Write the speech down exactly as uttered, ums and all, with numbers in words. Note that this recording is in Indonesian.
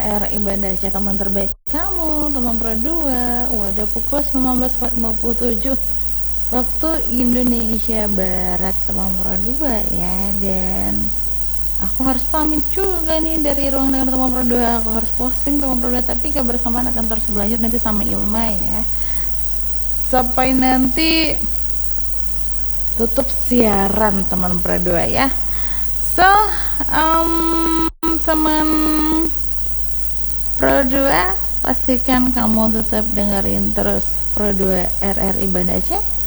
R R I Banda Aceh, teman terbaik kamu, teman Pro dua. Wadah, pukul sembilan belas lima puluh tujuh waktu Indonesia Barat, teman Pro dua ya. Dan aku harus pamit juga nih dari ruang dengar teman Pro dua. Aku harus posting teman Pro dua, tapi kebersamaan akan terus berlanjut nanti sama Ilma ya. Sampai nanti tutup siaran teman Pro dua ya. So, um, teman Pro dua, pastikan kamu tetap dengerin terus Pro dua R R I Banda Aceh